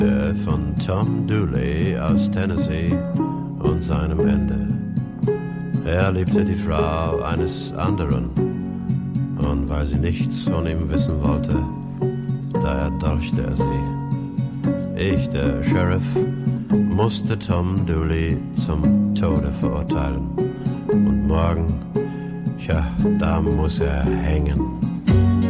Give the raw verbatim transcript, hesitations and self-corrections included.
Geschichte von Tom Dooley aus Tennessee und seinem Ende. Er liebte die Frau eines anderen, und weil sie nichts von ihm wissen wollte, da erdolchte er sie. Ich, der Sheriff, musste Tom Dooley zum Tode verurteilen. Und morgen, ja, da muss er hängen.